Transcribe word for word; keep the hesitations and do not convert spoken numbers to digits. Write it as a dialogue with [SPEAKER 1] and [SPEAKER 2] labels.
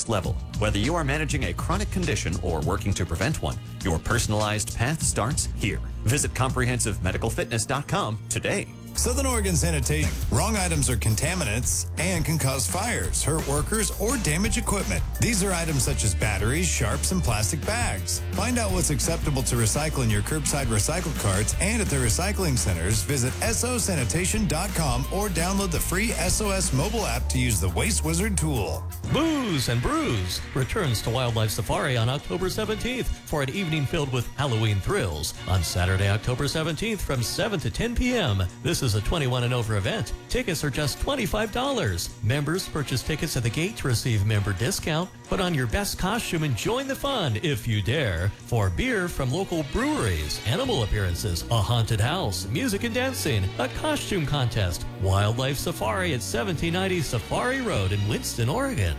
[SPEAKER 1] next level. Whether you are managing a chronic condition or working to prevent one, your personalized path starts here. Visit comprehensive medical fitness dot com today.
[SPEAKER 2] Southern Oregon Sanitation. Wrong items are contaminants and can cause fires, hurt workers, or damage equipment. These are items such as batteries, sharps, and plastic bags. Find out what's acceptable to recycle in your curbside recycle carts and at the recycling centers. Visit S O sanitation dot com or download the free S O S mobile app to use the Waste Wizard tool.
[SPEAKER 3] Booze and Brews returns to Wildlife Safari on October seventeenth for an evening filled with Halloween thrills. On Saturday, October seventeenth from seven to ten p.m. This is a twenty-one and over event. Tickets are just twenty-five dollars. Members purchase tickets at the gate to receive member discount. Put on your best costume and join the fun if you dare. For beer from local breweries, animal appearances, a haunted house, music and dancing, a costume contest. Wildlife Safari at seventeen ninety Safari Road in Winston, Oregon.